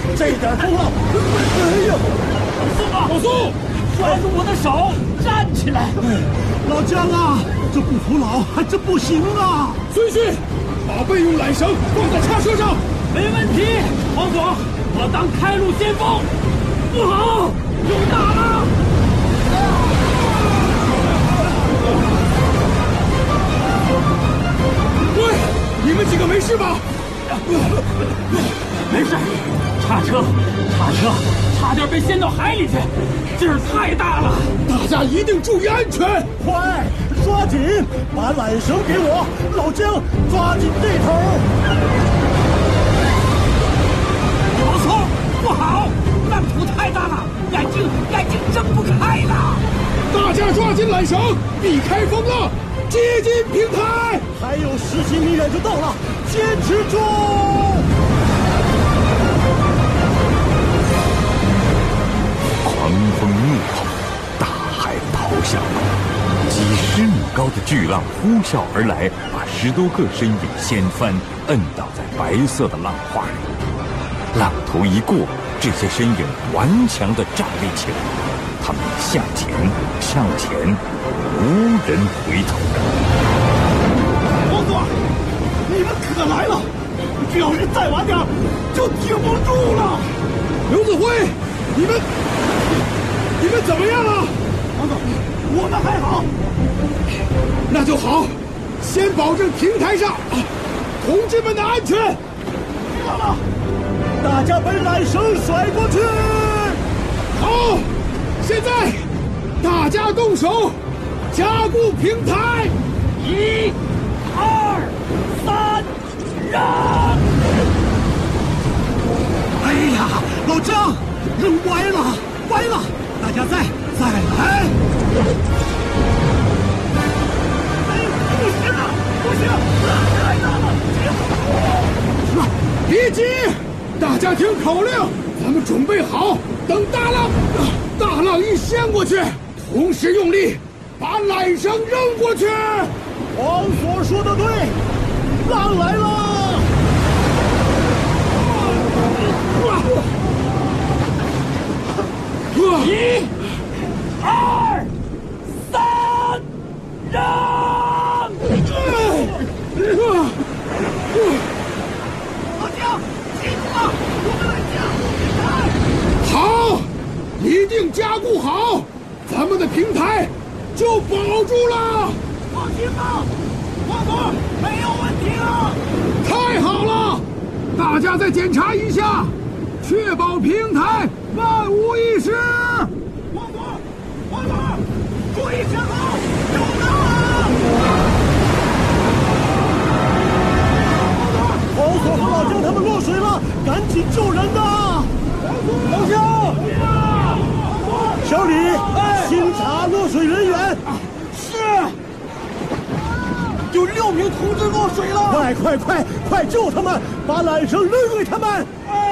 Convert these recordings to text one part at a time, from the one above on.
这点功劳，哎呀！ 宋啊， 老宋， 抓住我的手，站起来！ 老姜啊，这不服老还真不行啊！ 孙旭，把备用缆绳放在叉车上。 没问题，黄总，我当开路先锋。不好，有大浪！ 喂，你们几个没事吧？ 没事，叉车，差点被掀到海里去，劲儿太大了。 大家一定注意安全！ 快，抓紧，把缆绳给我，老姜，抓紧这头。 老宋，不好，浪头太大了，眼睛睁不开了。 大家抓紧缆绳，避开风浪，接近平台。 还有10几米远就到了，坚持住！ 狂风怒吼，大海咆哮，几10米高的巨浪呼啸而来，把10多个身影掀翻，摁倒在白色的浪花里。浪头一过，这些身影顽强地站立起来，他们向前，无人回头。 王总，你们可来了！这要是再晚点，就挺不住了。 刘子辉，你们怎么样了？ 王总，我们还好。 那就好，先保证平台上同志们的安全。 知道了，大家把缆绳甩过去。 好，现在大家动手，加固平台。 1、2、3，让！ 哎呀，老姜，扔歪了，大家再来。不行啊，浪太大了，接不住。 别急，大家听口令，咱们准备好，等大浪一掀过去，同时用力把缆绳扔过去。 王所说的对，浪来了。 1、2、3，让！ 老姜，辛苦了，我们来加固平台。 好，一定加固好，咱们的平台就保住了。 放心吧，王总，没有问题了。 太好了，大家再检查一下，确保平台万无一失。 王总，注意前方，有浪！黄所和老姜他们落水了，赶紧救人呐！老姜，小李，清查落水人员。是。有6名同志落水了！快救他们，把缆绳扔给他们！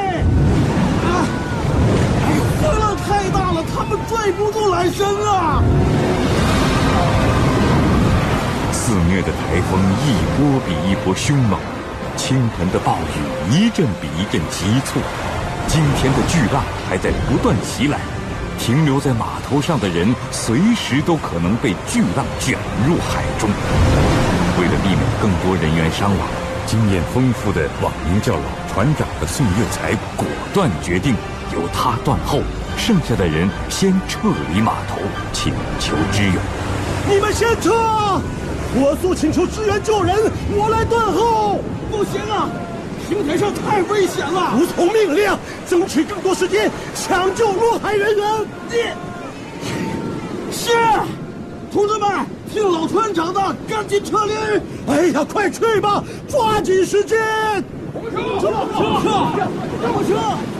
风浪太大了，他们拽不住缆绳啊！ 肆虐的台风一波比一波凶猛，倾盆的暴雨一阵比一阵急促，今天的巨浪还在不断袭来，停留在码头上的人随时都可能被巨浪卷入海中。为了避免更多人员伤亡，经验丰富的网名叫老船长的宋月才果断决定由他断后，剩下的人先撤离码头，请求支援。 你们先撤，火速请求支援救人，我来断后。不行啊，平台上太危险了。服从命令，争取更多时间抢救落海人员。是，同志们，听老船长的，赶紧撤离！哎呀，快去吧，抓紧时间！ 撤！